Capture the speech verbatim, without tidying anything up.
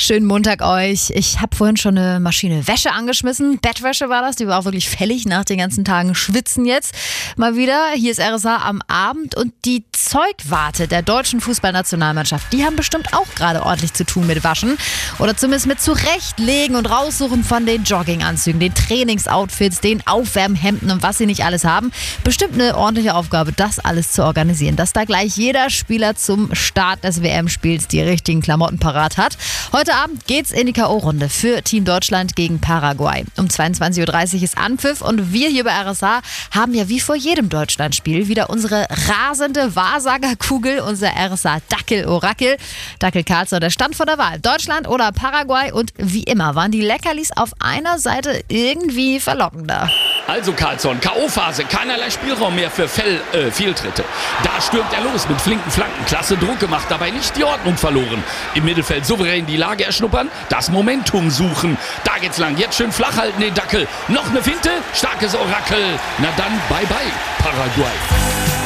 Schönen Montag euch. Ich habe vorhin schon eine Maschine Wäsche angeschmissen. Bettwäsche war das. Die war auch wirklich fällig nach den ganzen Tagen Schwitzen jetzt. Mal wieder. Hier ist R S A am Abend und die Zeugwarte der deutschen Fußballnationalmannschaft, die haben bestimmt auch gerade ordentlich zu tun mit Waschen. Oder zumindest mit Zurechtlegen und Raussuchen von den Jogginganzügen, den Trainingsoutfits, den Aufwärmhemden und was sie nicht alles haben. Bestimmt eine ordentliche Aufgabe, das alles zu organisieren. Dass da gleich jeder Spieler zum Start des W M-Spiels die richtigen Klamotten parat hat. Heute Abend geht's in die K O-Runde für Team Deutschland gegen Paraguay. Um zweiundzwanzig Uhr dreißig ist Anpfiff und wir hier bei R S A haben ja wie vor jedem Deutschlandspiel wieder unsere rasende Wahrsagerkugel, unser R S A Dackel-Orakel. Dackel Karlsson, der Stand vor der Wahl. Deutschland oder Paraguay, und wie immer waren die Leckerlis auf einer Seite irgendwie verlockender. Also Karlsson, K O-Phase, keinerlei Spielraum mehr für Fell, äh, Fehltritte. Da stürmt er los mit flinken Flanken, klasse Druck gemacht, dabei nicht die Ordnung verloren. Im Mittelfeld souverän die Lage erschnuppern, das Momentum suchen. Da geht's lang, jetzt schön flach halten den Dackel. Noch eine Finte, starkes Orakel. Na dann, bye bye, Paraguay.